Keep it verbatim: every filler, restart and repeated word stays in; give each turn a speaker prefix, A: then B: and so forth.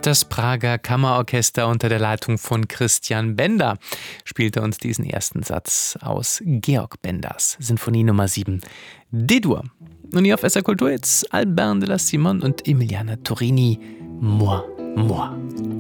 A: Das Prager Kammerorchester unter der Leitung von Christian Benda spielte uns diesen ersten Satz aus Georg Benders Sinfonie Nummer sieben, D-Dur. Und hier auf S R Kultur jetzt Albin de la Simone und Emiliana Torini, Moi, Moi.